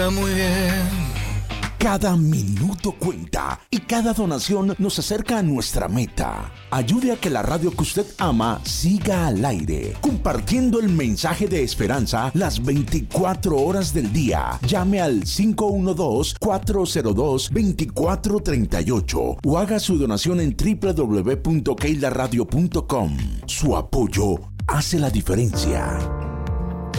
Muy bien. Cada minuto cuenta y cada donación nos acerca a nuestra meta. Ayude a que la radio que usted ama siga al aire, compartiendo el mensaje de esperanza las 24 horas del día. Llame al 512-402-2438 o haga su donación en www.keilaradio.com. Su apoyo hace la diferencia.